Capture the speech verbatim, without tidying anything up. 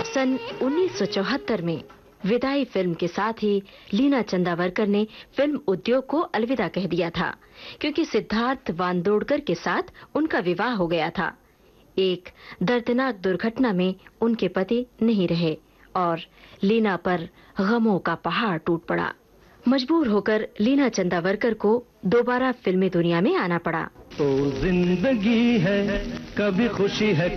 सन उन्नीस सौ चौहत्तर में विदाई फिल्म के साथ ही लीना चंदावरकर ने फिल्म उद्योग को अलविदा कह दिया था, क्योंकि सिद्धार्थ वांदोडकर के साथ उनका विवाह हो गया था। एक दर्दनाक दुर्घटना में उनके पति नहीं रहे और लीना पर गमों का पहाड़ टूट पड़ा। मजबूर होकर लीना चंदावरकर को दोबारा फिल्मी दुनिया में आना पड़ा। तो जिंदगी है, कभी खुशी है।